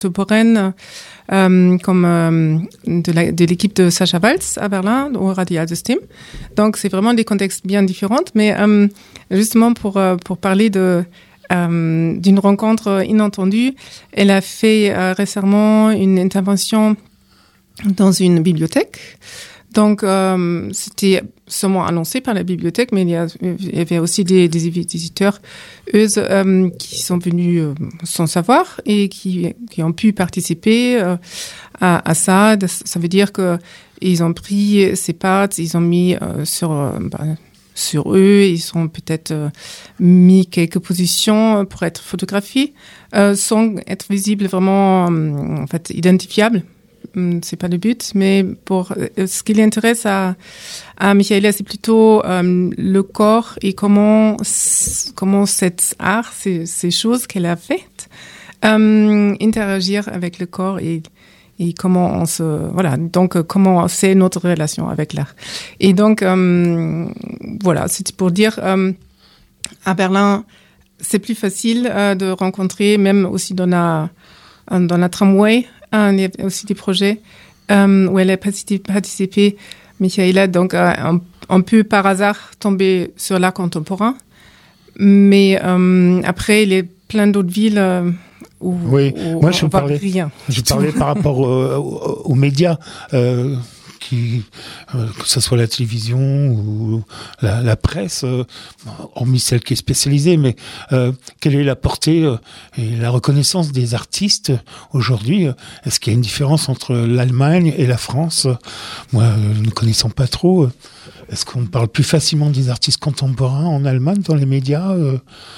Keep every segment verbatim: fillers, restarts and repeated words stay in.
contemporaine, euh, comme euh, de, la, de l'équipe de Sacha Waltz à Berlin, au Radialsystem. Donc, c'est vraiment des contextes bien différents. Mais euh, justement, pour, euh, pour parler de, euh, d'une rencontre inattendue, elle a fait euh, récemment une intervention dans une bibliothèque. Donc, euh, c'était seulement annoncé par la bibliothèque, mais il y, a, il y avait aussi des, des visiteurs, eux, euh, qui sont venus euh, sans savoir et qui, qui ont pu participer euh, à, à ça. Ça veut dire que ils ont pris ces pâtes, ils ont mis euh, sur, euh, bah, sur eux, ils ont peut-être euh, mis quelques positions pour être photographiés, euh, sans être visibles vraiment, euh, en fait, identifiables. C'est pas le but, mais pour ce qui l'intéresse à, à Michaela, c'est plutôt euh, le corps et comment comment cet art, ces, ces choses qu'elle a faites, euh, interagir avec le corps et et comment on se voilà donc comment c'est notre relation avec l'art. Et donc euh, voilà, c'était pour dire euh, à Berlin, c'est plus facile euh, de rencontrer, même aussi dans la dans la tramway. Il y a aussi des projets euh, où elle a participé, Michaela, donc euh, on, on peut par hasard tomber sur l'art contemporain, mais euh, après il y a plein d'autres villes euh, où, oui. où Moi, on je ne voit parlais, rien. Je parlais par rapport euh, aux, aux médias, euh, qui, euh, que ce soit la télévision ou la, la presse, euh, hormis celle qui est spécialisée, mais euh, quelle est la portée euh, et la reconnaissance des artistes aujourd'hui? Est-ce qu'il y a une différence entre l'Allemagne et la France? Moi, euh, ne connaissant pas trop, euh, est-ce qu'on parle plus facilement des artistes contemporains en Allemagne dans les médias? euh,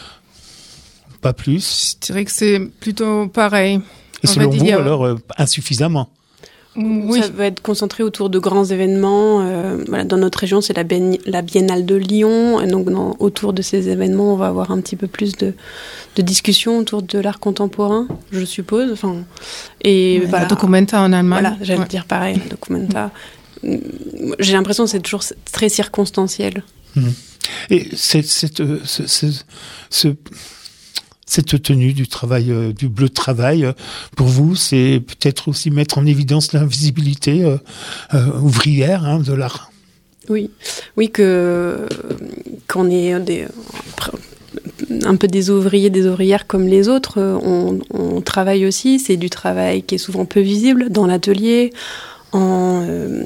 Pas plus? Je dirais que c'est plutôt pareil. Et selon vous, alors, euh, insuffisamment? Oui. Ça va être concentré autour de grands événements. Euh, voilà, dans notre région, c'est la, ben, la Biennale de Lyon. Et donc, dans, autour de ces événements, on va avoir un petit peu plus de, de discussions autour de l'art contemporain, je suppose. Enfin, et ouais, voilà. La Documenta en Allemagne. Voilà, j'allais ouais. dire pareil, Documenta. Mmh. J'ai l'impression que c'est toujours très circonstanciel. Mmh. Et c'est, c'est, euh, c'est, c'est, c'est, cette tenue du travail, euh, du bleu de travail, euh, pour vous, c'est peut-être aussi mettre en évidence l'invisibilité euh, euh, ouvrière hein, de l'art. Oui, oui que qu'on est des, un peu des ouvriers, des ouvrières comme les autres. On, on travaille aussi. C'est du travail qui est souvent peu visible dans l'atelier, en euh,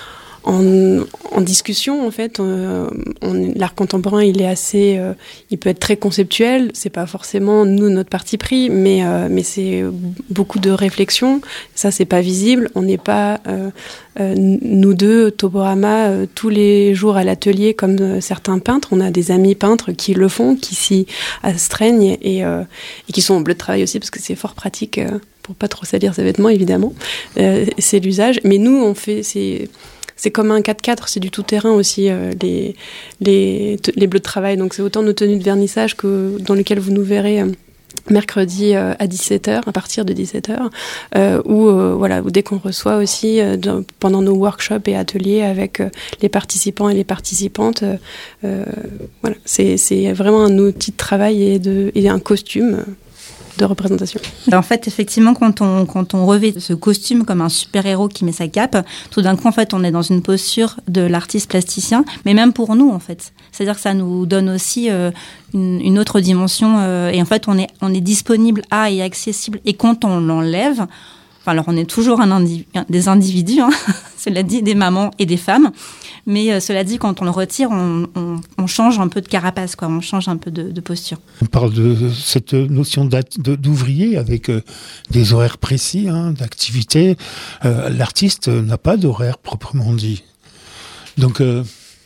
En, en discussion, en fait, euh, on, l'art contemporain, il est assez, euh, il peut être très conceptuel. C'est pas forcément nous notre parti pris, mais euh, mais c'est beaucoup de réflexion. Ça, c'est pas visible. On n'est pas euh, euh, nous deux, Toborama, euh, tous les jours à l'atelier comme euh, certains peintres. On a des amis peintres qui le font, qui s'y astreignent et euh, et qui sont en bleu de travail aussi parce que c'est fort pratique euh, pour pas trop salir ses vêtements, évidemment. Euh, c'est l'usage. Mais nous, on fait c'est C'est comme un quatre quatre, c'est du tout-terrain aussi, euh, les, les, les bleus de travail. Donc c'est autant nos tenues de vernissage que dans lesquelles vous nous verrez euh, mercredi euh, à dix-sept heures, à partir de dix-sept heures, euh, ou euh, voilà, ou dès qu'on reçoit aussi euh, de, pendant nos workshops et ateliers avec euh, les participants et les participantes. Euh, euh, voilà, c'est, c'est vraiment un outil de travail et, de, et un costume. Euh, de représentation. En fait, effectivement, quand on, quand on revêt ce costume comme un super-héros qui met sa cape, tout d'un coup, en fait, on est dans une posture de l'artiste plasticien, mais même pour nous, en fait. C'est-à-dire que ça nous donne aussi euh, une, une autre dimension, euh, et en fait, on est, on est disponible à et accessible. Et quand on l'enlève, enfin, alors on est toujours un individu, des individus, hein, cela dit, des mamans et des femmes, mais euh, cela dit, quand on le retire, on, on, on change un peu de carapace, quoi, on change un peu de, de posture. On parle de cette notion de, d'ouvrier avec euh, des horaires précis, hein, d'activité. Euh, l'artiste n'a pas d'horaire proprement dit. Donc, euh,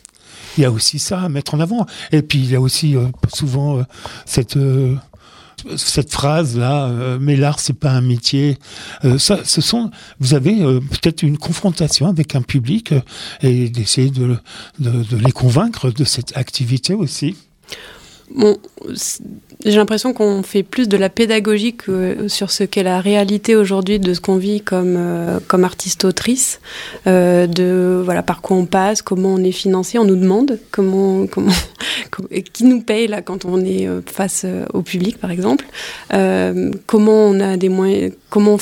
il y a aussi ça à mettre en avant. Et puis, il y a aussi euh, souvent euh, cette... Euh, cette phrase là, euh, mais l'art c'est pas un métier. Euh, ça, ce sont, vous avez euh, peut-être une confrontation avec un public euh, et d'essayer de, de, de les convaincre de cette activité aussi. Bon, j'ai l'impression qu'on fait plus de la pédagogie que sur ce qu'est la réalité aujourd'hui de ce qu'on vit comme euh, comme artiste-autrice, euh, de voilà par quoi on passe, comment on est financé, on nous demande comment comment qui nous paye là quand on est face au public par exemple, euh, comment on a des moyens, comment